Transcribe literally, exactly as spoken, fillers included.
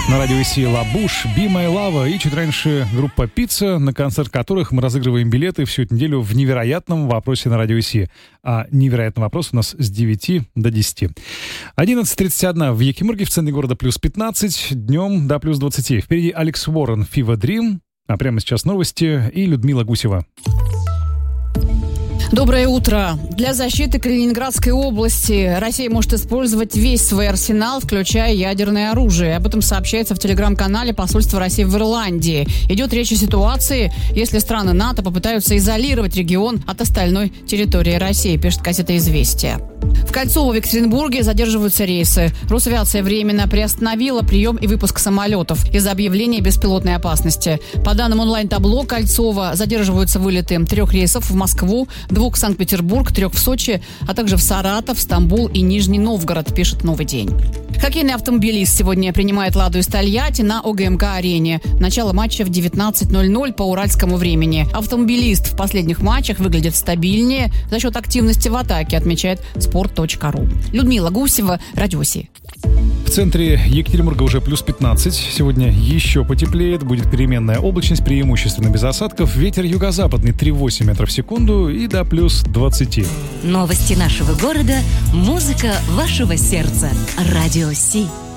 На радио Си Лабуш, Be My Love и чуть раньше группа Пицца, на концерт которых мы разыгрываем билеты всю эту неделю в невероятном вопросе на радио Си. А невероятный вопрос у нас с девяти до десяти. одиннадцать тридцать один в Якимурге, в центре города плюс пятнадцать, днем до плюс двадцать. Впереди Алекс Уоррен, Fever Dream, а прямо сейчас новости и Людмила Гусева. Доброе утро. Для защиты Калининградской области Россия может использовать весь свой арсенал, включая ядерное оружие. Об этом сообщается в телеграм-канале посольства России в Ирландии. Идет речь о ситуации, если страны НАТО попытаются изолировать регион от остальной территории России, пишет газета «Известия». В Кольцово в Екатеринбурге задерживаются рейсы. Росавиация временно приостановила прием и выпуск самолетов из-за объявления беспилотной опасности. По данным онлайн-табло Кольцова задерживаются вылеты трех рейсов в Москву, двух в Санкт-Петербург, трех в Сочи, а также в Саратов, Стамбул и Нижний Новгород, пишет «Новый день». Хоккейный автомобилист сегодня принимает «Ладу» из Тольятти на ОГМК-арене. Начало матча в девятнадцать ноль ноль по уральскому времени. Автомобилист в последних матчах выглядит стабильнее за счет активности в атаке, отмечает спорт точка ру. Людмила Гусева, Радио Си. В центре Екатеринбурга уже плюс пятнадцать. Сегодня еще потеплеет. Будет переменная облачность, преимущественно без осадков. Ветер юго-западный три целых восемь метров в секунду и до плюс двадцати. Новости нашего города, музыка вашего сердца. Радио Си.